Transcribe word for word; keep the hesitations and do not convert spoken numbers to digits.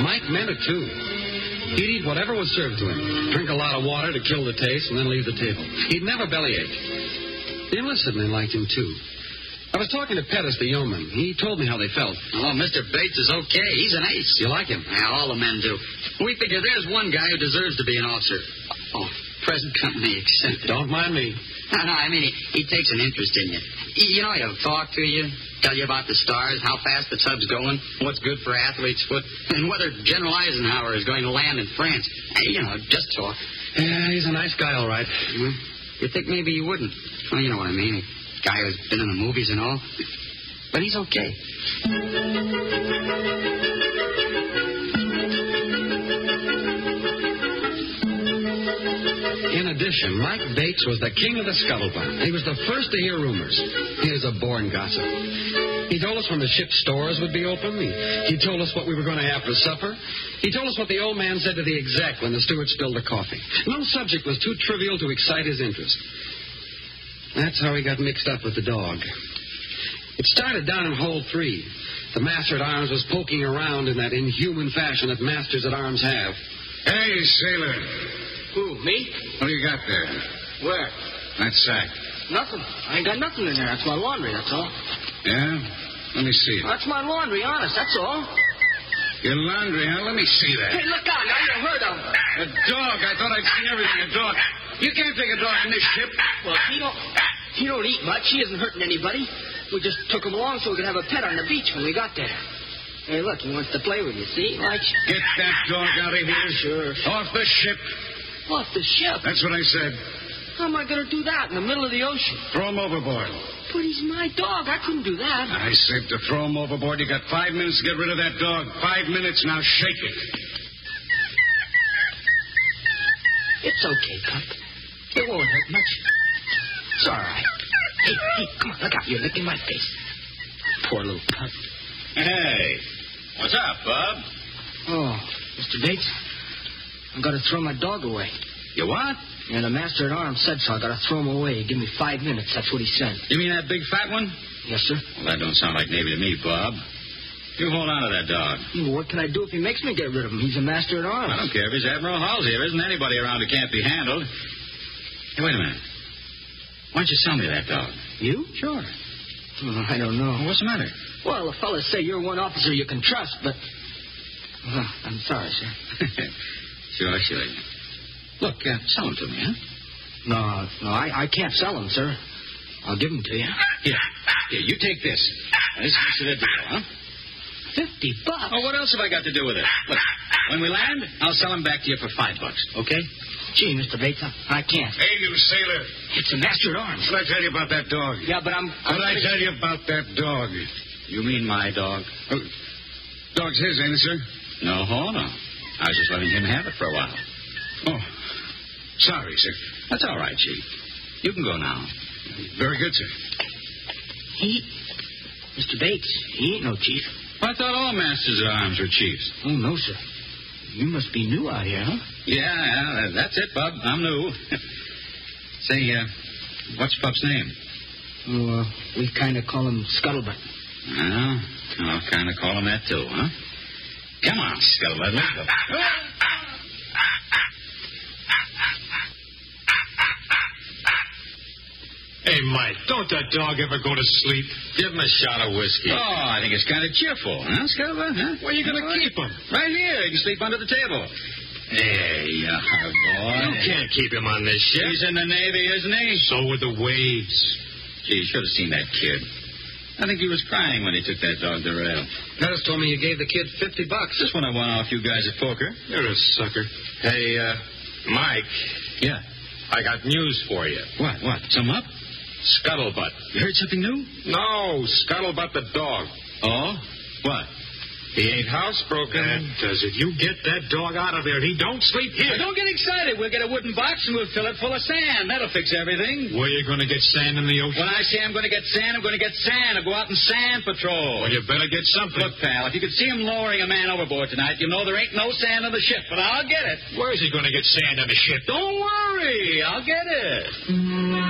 Mike meant it, too. He'd eat whatever was served to him, drink a lot of water to kill the taste, and then leave the table. He'd never bellyache. The enlisted men liked him, too. I was talking to Pettis, the yeoman. He told me how they felt. Oh, Mister Bates is okay. He's an ace. You like him? Yeah, all the men do. We figure there's one guy who deserves to be an officer. Oh, present company accepted. Don't mind me. No, no, I mean, he, he takes an interest in you. You, you know, he'll talk to you, tell you about the stars, how fast the tub's going, what's good for athlete's foot, and whether General Eisenhower is going to land in France. Hey, you know, just talk. Yeah, he's a nice guy, all right. Mm-hmm. You'd think maybe you wouldn't. Well, you know what I mean. A guy who's been in the movies and all. But he's okay. In addition, Mike Bates was the king of the scuttlebutt. He was the first to hear rumors. He was a born gossip. He told us when the ship's stores would be open. He, he told us what we were going to have for supper. He told us what the old man said to the exec when the steward spilled the coffee. No subject was too trivial to excite his interest. That's how he got mixed up with the dog. It started down in hole three. The master at arms was poking around in that inhuman fashion that masters at arms have. Hey, sailor. Who, me? What do you got there? Where? That sack. Nothing. I ain't got nothing in there. That's my laundry, that's all. Yeah? Let me see it. That's my laundry, honest, that's all. Your laundry, huh? Let me see that. Hey, look out, now you heard of him. A dog. I thought I'd seen everything. A dog. You can't take a dog in this ship. Well, he don't, he don't eat much. He isn't hurting anybody. We just took him along so we could have a pet on the beach when we got there. Hey, look, he wants to play with you, see? Like... Get that dog out of here. Sure. Off the ship. Off the ship? That's what I said. How am I going to do that in the middle of the ocean? Throw him overboard. But he's my dog. I couldn't do that. I said to throw him overboard. You got five minutes to get rid of that dog. Five minutes. Now shake it. It's okay, Pup. It won't hurt much. It's all right. Hey, hey, come on, look out. You're licking my face. Poor little pup. Hey, what's up, Bub? Oh, Mister Bates, I've got to throw my dog away. You what? And the master at arms said so. I got to throw him away. Give me five minutes. That's what he said. You mean that big fat one? Yes, sir. Well, that don't sound like Navy to me, Bob. You hold on to that dog. Well, what can I do if he makes me get rid of him? He's a master at arms. I don't care if he's Admiral Halsey. There isn't anybody around who can't be handled. Hey, wait a minute. Why don't you sell me that dog? You? Sure. Oh, I don't know. Well, what's the matter? Well, the fellas say you're one officer you can trust, but... Well, I'm sorry, sir. Sure, sure. Look, uh, sell him to me, huh? No, no, I, I can't sell him, sir. I'll give him to you. Here. Here, you take this. Now, this is the deal, huh? Fifty bucks? Oh, what else have I got to do with it? Look, when we land, I'll sell him back to you for five bucks, okay? Gee, Mister Bates, I, I can't. Hey, you sailor. It's a master at arms. What did I tell you about that dog? Yeah, but I'm... I'm What did I tell you about that dog? You mean my dog? Oh, dog's his, ain't it, sir? No, no. I was just letting him have it for a while. Oh, sorry, sir. That's all right, Chief. You can go now. Very good, sir. He... Mister Bates, he ain't no chief. I thought all masters at arms were chiefs. Oh, no, sir. You must be new out here, huh? Yeah, yeah, that's it, Bub. I'm new. Say, uh, what's Pup's name? Oh, uh, we kind of call him Scuttlebutt. Well, I'll kind of call him that, too, huh? Come on, Scuttlebutt, let's go. Hey, Mike, don't that dog ever go to sleep? Give him a shot of whiskey. Oh, I think it's kind of cheerful, huh, Scuttlebutt, huh? Where are you going to keep him? Right here. He can sleep under the table. There you are, boy. You can't keep him on this ship. He's in the Navy, isn't he? So are the waves. Gee, you should have seen that kid. I think he was crying when he took that dog to rail. Pettis told me you gave the kid fifty bucks. Just when I won off you guys at poker. You're a sucker. Hey, uh, Mike. Yeah. I got news for you. What, what? Some up? Scuttlebutt. You heard something new? No, Scuttlebutt the dog. Oh? What? He ain't housebroken. That does it. You get that dog out of there. He don't sleep here. Well, don't get excited. We'll get a wooden box and we'll fill it full of sand. That'll fix everything. Where you going to get sand in the ocean? When I say I'm going to get sand, I'm going to get sand. I'll go out and sand patrol. Well, you better get something. Look, pal, if you could see him lowering a man overboard tonight, you'll know there ain't no sand on the ship, but I'll get it. Where's he going to get sand on the ship? Don't worry. I'll get it.